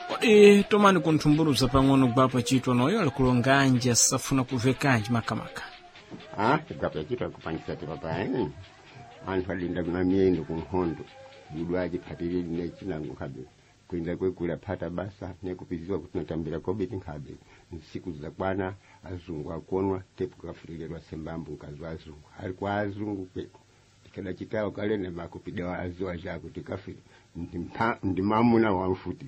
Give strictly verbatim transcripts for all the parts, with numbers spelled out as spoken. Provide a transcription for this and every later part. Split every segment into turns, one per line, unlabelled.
Kodi tomani kunthumburuza pang'ono gwapo chitwa noyo alikulonganja safuna kuvekanji makamaka.
Ah, gwapo chitwa kupangisa tipapaani. Anthu alinda kuna miendo kunhondo. Budwaji patiri ne chinango kabe. Kuinda kwekula pata basa nekupizwa kutunatambira kobiti nkabe. Nsiku za kwana azungu akonwa tepu kafurigerwa sembambu nkazwa azungu. Alikuwa azungu kweko. Kada chitao kalene makupidawa azua jako tikafiri. Ndimamuna wa mfuti.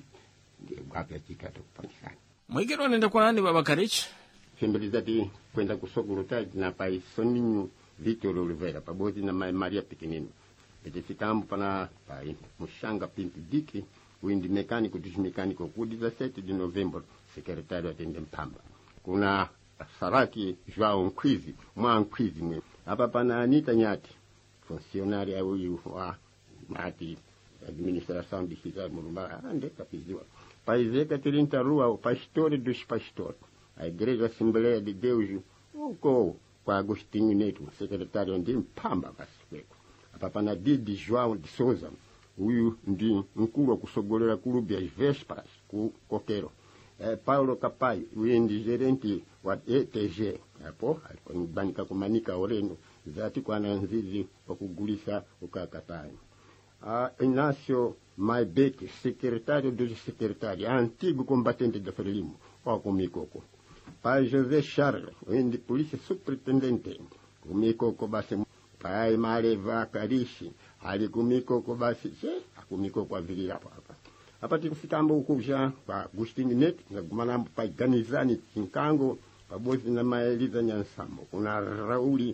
Gwapo chitwa kupangisa.
Mwigero nenda kwa nani baba Karichi?
Fembelizati kwenda kusogolota na pai Soninho Victor Oliveira pamoja na Maria Pequenino. Etifikambo pana pai Mushanga Pinto Diki, windi mecânico dos mecânicos ku dezessete de novembro, secretário atende Mpamba. Kuna Saraki João Nkwizi, mwa Nkwizi mwe. Hapa pana Anita Nyati, funcionária huyu wa Mati administração digital Murumba, ande kapiziwa. Pai Zé Catrinta Rua, o pastor dos pastores. A Igreja Assembleia de Deus, uko kwa Agostinho Neto, secretário de Mpamba Kasweko. Apapana Didi João de Souza, huyu ndi mkuru wa kusogolera klubi ya Vespas ku Kokero. E, Paulo Kapai, huyu ndi gerente wa E T G. Hapo alikuwa mbanika kumanika oreno zati kwa nanzizi wa kugulisa ukakatai. Uh, Inácio Maibeke, secretário dos secretários, antigo combatente da Frelimo, ó Kumikoko. Pai José Charles, de polícia superintendente, Kumikoko base. Pai Mareva Karishi, ali Kumikoko base, a Kumikoko aviria hapa. Hapa tikifikambo ukuja kwa Agustin Net, na kumanambo pai Ganizani Tinkango, pamoja na Maeliza Nyansambo. Kuna Rauli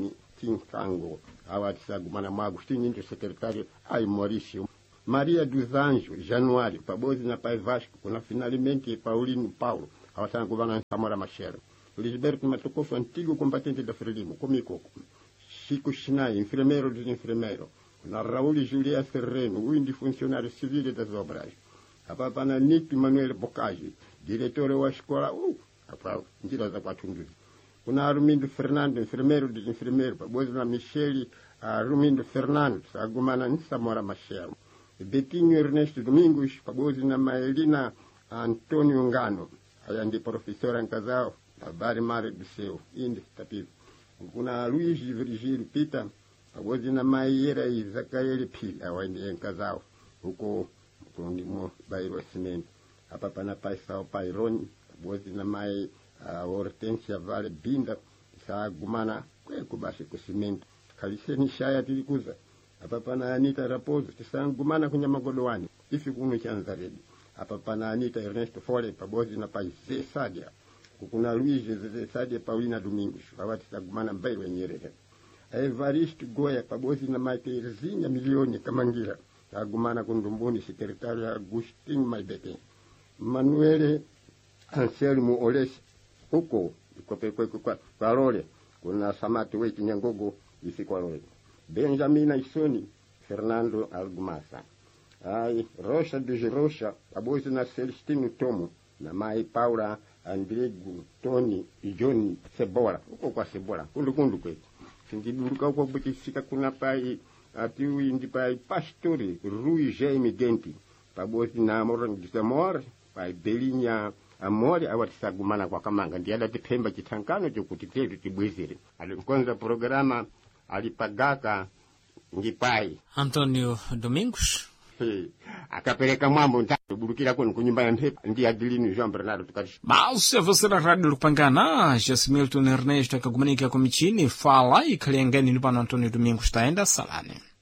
Tinkango, awatisa kumana mwa Agustin Nito secretário ai Maurício. Maria dos Anjos, Januário, pamoja na pai Vasco, kuna finalmente Paulino Paulo. Awasana kubana Samora Machero. Lisberto Matokoso, antigo combatente da Frelimo, Kumikoko. Chico Chinai, enfermeiro dos enfermeiros. Na Raul Julia Serreno, o indi funcionário civil das obras. A papana Nick Manuel Bocage, diretor da escola, uh, a mentira da quatro hundred. Kuna Armindo Fernando, enfermeiro dos enfermeiros, pamoja na Michele Armindo Fernando, agumana Samora Machero. Betinho Ernesto Domingos, pamoja na Maelina Antônio Ngano. Aya ndi professora nkazao, habari mare biseo, indi tativu. Kuna Luiz Virgílio Pita, pamoja na Maiera Zakaeli Pila, waindi nkazao, huko ndimo bairro Cimento. Hapa pana pai Sao Paironi, pamoja na Mai uh, Hortensia Vale Binda, saa gumana kwe kubashi ku Cimento. Kaliseni shaya tilikuza. Hapa pana Anita Raposo, tisa gumana kunya magodowani, ifi kunu chanza redi. Hapa pana Anita Ernesto Fole, pamoja na pai Zé Sadia. Kuna Luiz Zé Sadia Paulina Domingos, wawati sagumana mbairwe Nyerere. Evaristo Goya, pamoja na mai Terezinha Milioni Kamangira, sagumana kundumbuni secretário Agustin Maibeke. Manuele Anselmo Olesi, huko, ikope kwe kwa kwa role, kuna Samati Weki Nyangogo, isi kwa role. Benjamina Isoni, Fernando Algumasa. Ai, Rocha de Rocha, pamoja na Celestino Tomo, na mai Paula Andregu, Tony, Johnny, Cebola, huko kwa Cebola, kundu kundu kwetu. Sindiburuka huko bukisika kuna pai, atiwi ndi pai Pastori, Rui Jaime Genti, pamoja na Moran Gisamor, pai Belinha Amore, awatisagumana kwa Kamanga, ndiada tipemba chitankano chokutitetu tibwezere. Alikonza programa, alipagaka ngipai.
Antonio Domingos.
Hey, akapeleka mwambo ntatu burukira kwenu kunyumba ya mpepa ndi Adelino João Bernardo tukarishi.
Basi você na rádio Lupangana, Jasmilton Ernesto akagumanika kwa michini, fala e kalengani nipano Antonio Domingos taenda salane.